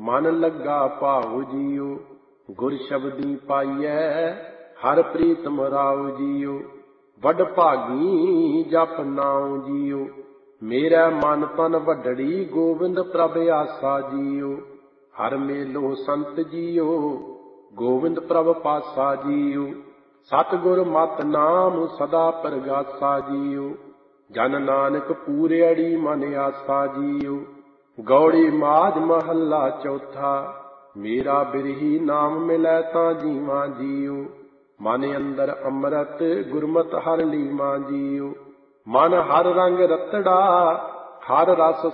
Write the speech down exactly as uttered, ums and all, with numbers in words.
मन लगा भाव जियो। गुर शब्दी पाइयै हर प्रीतम राव जियो। वड भागी जप नाम जियो। मेरा मन तन वडड़ी गोविंद प्रभ आसा जियो। हर मेलो संत जियो गोविंद प्रभ पासा जियो। सतगुर मत नाम सदा परगासा जियो। जन नानक पूरेड़ी मन आसा जियो। गौड़ी माज महला चौथा। मेरा बिरही नाम मिलै तां जीवा जियो। मन अंदर अमृत गुरमत हर लीवा जियो। मन हर रंग रतड़ा हर रस